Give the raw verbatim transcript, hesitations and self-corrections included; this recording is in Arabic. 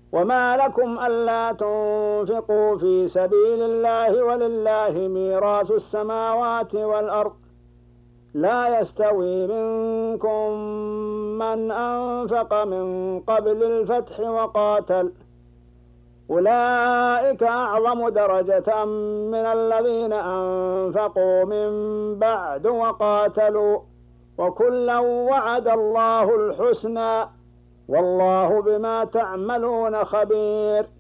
وما لكم ألا تنفقوا في سبيل الله ولله ميراث السماوات والأرض لا يستوي منكم من أنفق من قبل الفتح وقاتل أولئك أعظم درجة من الذين أنفقوا من بعد وقاتلوا وكلا وعد الله الحسنى والله بما تعملون خبير.